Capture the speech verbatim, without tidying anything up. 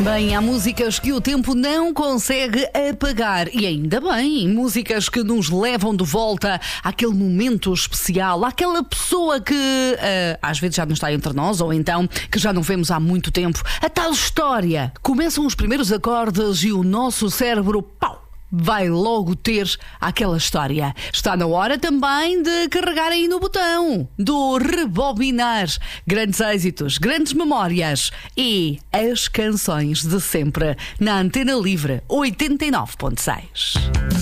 Bem, há músicas que o tempo não consegue apagar e ainda bem, músicas que nos levam de volta àquele momento especial, àquela pessoa que uh, às vezes já não está entre nós ou então que já não vemos há muito tempo. A tal história. Começam os primeiros acordes e o nosso cérebro, pau, vai logo ter aquela história. Está na hora também de carregar aí no botão do rebobinar. Grandes êxitos, grandes memórias e as canções de sempre na Antena Livre oitenta e nove ponto seis.